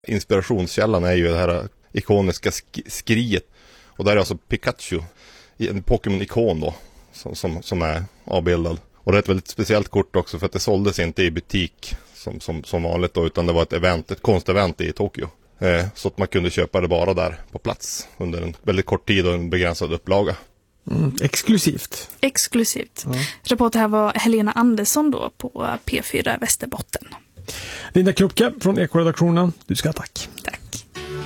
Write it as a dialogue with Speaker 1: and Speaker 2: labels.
Speaker 1: Inspirationskällan är ju det här ikoniska skriet. Och där är alltså Pikachu, en Pokémon-ikon då, som är avbildad. Och det är ett väldigt speciellt kort också för att det såldes inte i butik som vanligt då, utan det var ett konstevent i Tokyo. Så att man kunde köpa det bara där på plats under en väldigt kort tid och en begränsad upplaga.
Speaker 2: Exklusivt.
Speaker 3: Ja. Reporter här var Helena Andersson då på P4 Västerbotten.
Speaker 2: Linda Krupke från Ekoredaktionen, du ska ha tack.
Speaker 3: Tack.